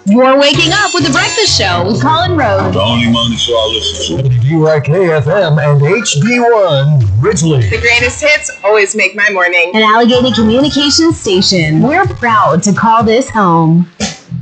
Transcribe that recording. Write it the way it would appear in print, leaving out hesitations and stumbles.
You're waking up with The Breakfast Show with Colin Rose. The only morning show I listen to. WYK-FM and HD1 Ridgely. The greatest hits always make my morning. An Allegheny Communications station. We're proud to call this home.